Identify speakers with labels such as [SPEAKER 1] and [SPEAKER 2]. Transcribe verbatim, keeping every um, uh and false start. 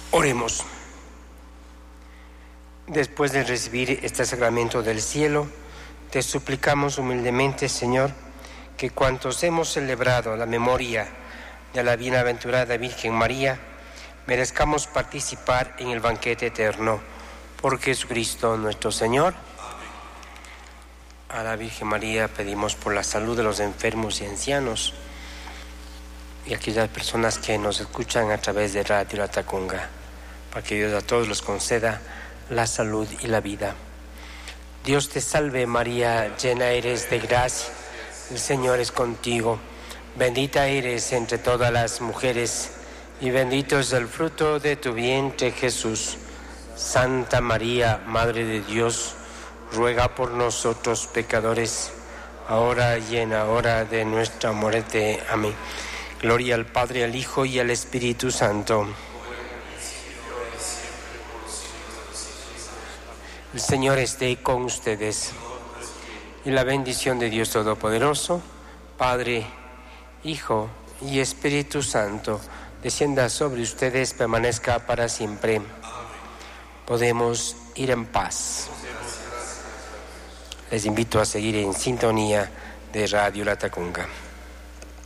[SPEAKER 1] Oremos. Después de recibir este sacramento del cielo, te suplicamos humildemente, Señor, que cuantos hemos celebrado la memoria de la bienaventurada Virgen María, merezcamos participar en el banquete eterno. Por Jesucristo nuestro Señor. A la Virgen María pedimos por la salud de los enfermos y ancianos y aquellas personas que nos escuchan a través de Radio La Tacunga, para que Dios a todos los conceda la salud y la vida. Dios te salve María, llena eres de gracia, el Señor es contigo, bendita eres entre todas las mujeres y bendito es el fruto de tu vientre Jesús. Santa María, Madre de Dios, ruega por nosotros pecadores, ahora y en la hora de nuestra muerte. Amén. Gloria al Padre, al Hijo y al Espíritu Santo. El Señor esté con ustedes. Y la bendición de Dios Todopoderoso, Padre, Hijo y Espíritu Santo, descienda sobre ustedes, permanezca para siempre. Podemos ir en paz. Les invito a seguir en sintonía de Radio La Tacunga.